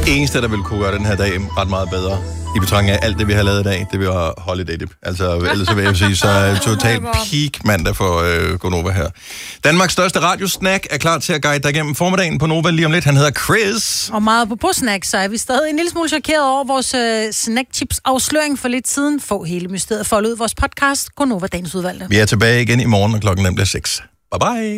eneste, der ville kunne gøre den her dag ret meget bedre. I betragtning af alt det, vi har lavet i dag, det var holiday dip. Altså, ellers så vil jeg sige, så er totalt peak mandag for Gonova her. Danmarks største radiosnack er klar til at guide dig igennem formiddagen på Nova lige om lidt. Han hedder Chris. Og meget på snack, så er vi stadig en lille smule chokeret over vores snackchips afsløring for lidt siden. Få hele mysteriet foldet ud vores podcast. Gonova dagens udvalgte. Vi er tilbage igen i morgen, og klokken bliver 6. Bye bye.